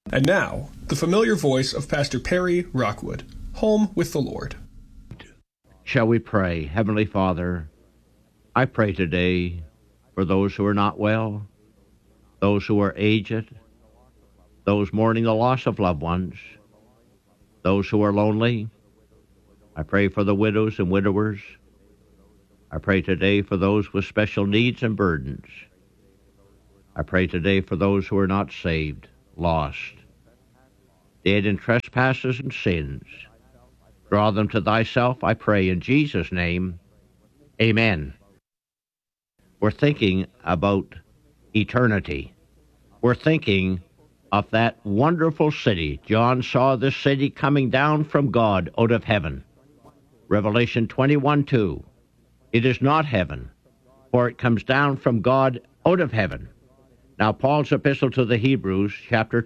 And now, the familiar voice of Pastor Perry Rockwood, Home with the Lord. Shall we pray? Heavenly Father, I pray today for those who are not well, those who are aged, those mourning the loss of loved ones, those who are lonely. I pray for the widows and widowers. I pray today for those with special needs and burdens. I pray today for those who are not saved, lost, dead in trespasses and sins. Draw them to thyself, I pray, in Jesus' name. Amen. We're thinking about eternity. We're thinking of that wonderful city. John saw this city coming down from God out of heaven. Revelation 21:2. It is not heaven, for it comes down from God out of heaven. Now, Paul's epistle to the Hebrews, chapter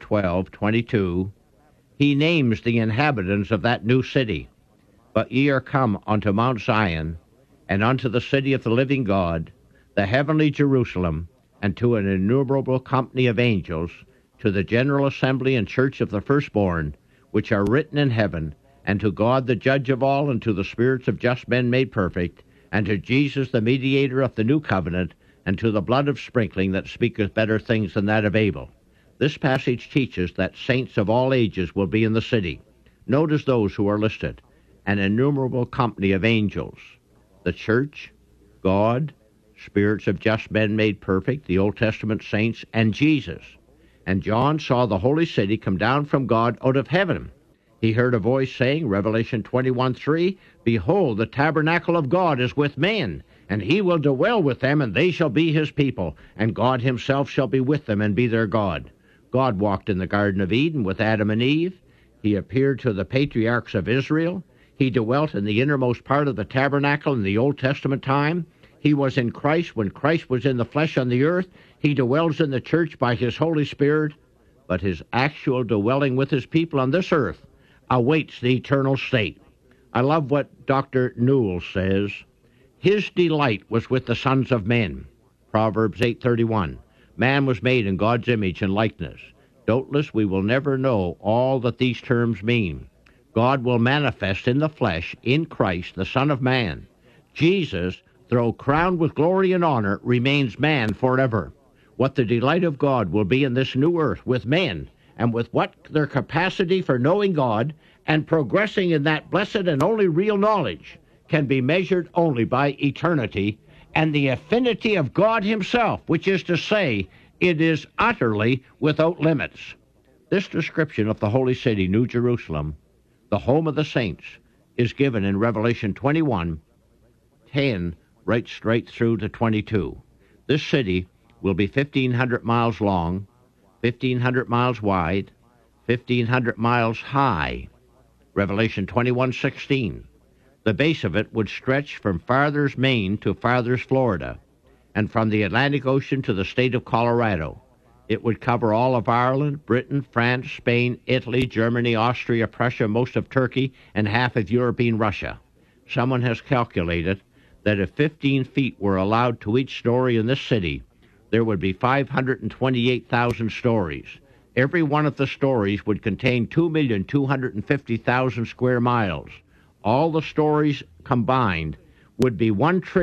12:22, he names the inhabitants of that new city. But ye are come unto Mount Zion, and unto the city of the living God, the heavenly Jerusalem, and to an innumerable company of angels, to the general assembly and church of the firstborn, which are written in heaven, and to God the judge of all, and to the spirits of just men made perfect, and to Jesus the mediator of the new covenant, and to the blood of sprinkling that speaketh better things than that of Abel. This passage teaches that saints of all ages will be in the city. Notice those who are listed: an innumerable company of angels, the church, God, spirits of just men made perfect, the Old Testament saints, and Jesus. And John saw the holy city come down from God out of heaven. He heard a voice saying, Revelation 21:3, Behold, the tabernacle of God is with men, and he will dwell with them, and they shall be his people, and God himself shall be with them and be their God. God walked in the Garden of Eden with Adam and Eve. He appeared to the patriarchs of Israel. He dwelt in the innermost part of the tabernacle in the Old Testament time. He was in Christ when Christ was in the flesh on the earth. He dwells in the church by his Holy Spirit. But his actual dwelling with his people on this earth awaits the eternal state. I love what Dr. Newell says. His delight was with the sons of men. Proverbs 8:31. Man was made in God's image and likeness. Doubtless we will never know all that these terms mean. God will manifest in the flesh, in Christ, the Son of Man. Jesus, though crowned with glory and honor, remains man forever. What the delight of God will be in this new earth with men, and with what their capacity for knowing God and progressing in that blessed and only real knowledge, can be measured only by eternity and the affinity of God himself, which is to say, it is utterly without limits. This description of the holy city, New Jerusalem, the home of the saints, is given in Revelation 21:10, right straight through to 22. This city will be 1,500 miles long, 1,500 miles wide, 1,500 miles high. Revelation 21:16. The base of it would stretch from Farthers, Maine to Farthers, Florida, and from the Atlantic Ocean to the state of Colorado. It would cover all of Ireland, Britain, France, Spain, Italy, Germany, Austria, Prussia, most of Turkey, and half of European Russia. Someone has calculated that if 15 feet were allowed to each story in this city, there would be 528,000 stories. Every one of the stories would contain 2,250,000 square miles. All the stories combined would be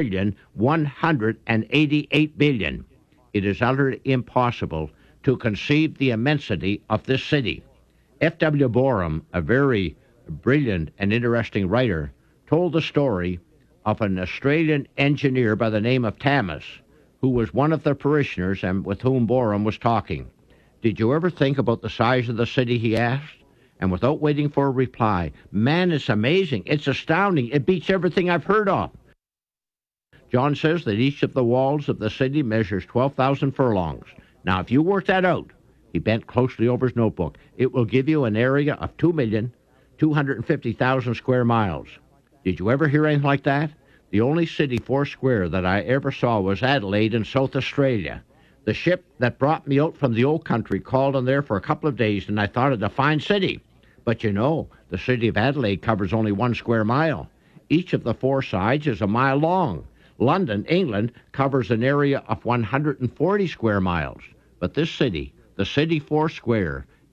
1,188,000,000,000. It is utterly impossible to conceive the immensity of this city. F.W. Borum, a very brilliant and interesting writer, told the story of an Australian engineer by the name of Thomas, who was one of the parishioners and with whom Borum was talking. Did you ever think about the size of the city, he asked? And without waiting for a reply, man, it's amazing, it's astounding, it beats everything I've heard of. John says that each of the walls of the city measures 12,000 furlongs. Now, if you work that out, he bent closely over his notebook, it will give you an area of 2,250,000 square miles. Did you ever hear anything like that? The only city 4 square that I ever saw was Adelaide in South Australia. The ship that brought me out from the old country called on there for a couple of days, and I thought it a fine city. But you know, the city of Adelaide covers only 1 square mile. Each of the 4 sides is a mile long. London, England, covers an area of 140 square miles. But this city, the city 4 square,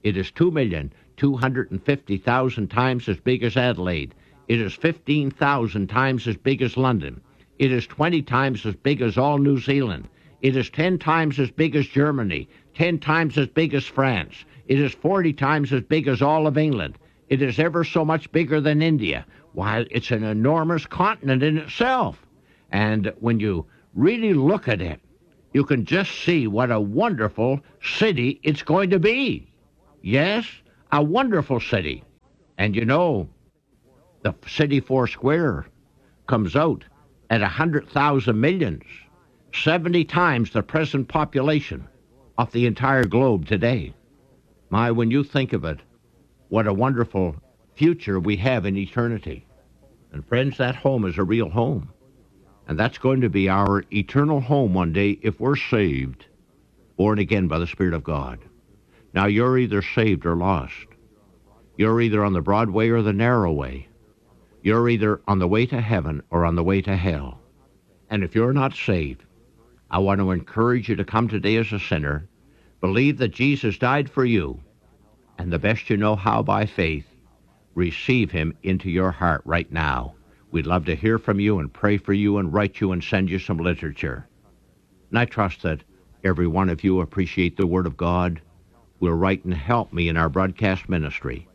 It is 2,250,000 times as big as Adelaide. It is 15,000 times as big as London. It is 20 times as big as all New Zealand. It is 10 times as big as Germany, 10 times as big as France. It is 40 times as big as all of England. It is ever so much bigger than India. Why, it's an enormous continent in itself. And when you really look at it, you can just see what a wonderful city it's going to be. Yes, a wonderful city. And you know, the city Foursquare comes out at 100,000 millions, 70 times the present population of the entire globe today. My, when you think of it, what a wonderful future we have in eternity. And friends, that home is a real home. And that's going to be our eternal home one day if we're saved, born again by the Spirit of God. Now, you're either saved or lost. You're either on the broad way or the narrow way. You're either on the way to heaven or on the way to hell. And if you're not saved, I want to encourage you to come today as a sinner, believe that Jesus died for you, and the best you know how, by faith, receive him into your heart right now. We'd love to hear from you and pray for you and write you and send you some literature. And I trust that every one of you appreciate the Word of God, will write and help me in our broadcast ministry.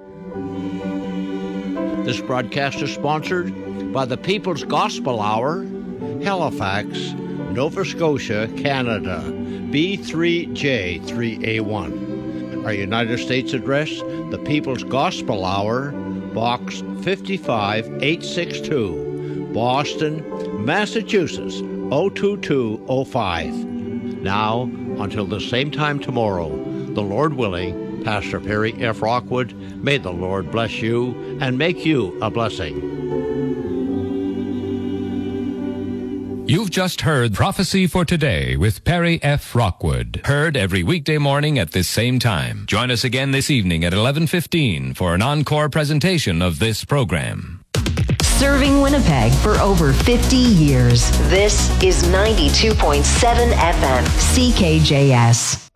This broadcast is sponsored by the People's Gospel Hour, Halifax, Nova Scotia, Canada, B3J3A1. Our United States address, the People's Gospel Hour, Box 55862, Boston, Massachusetts, 02205. Now, until the same time tomorrow, the Lord willing, Pastor Perry F. Rockwood, may the Lord bless you and make you a blessing. You've just heard Prophecy for Today with Perry F. Rockwood. Heard every weekday morning at this same time. Join us again this evening at 11:15 for an encore presentation of this program. Serving Winnipeg for over 50 years. This is 92.7 FM, CKJS.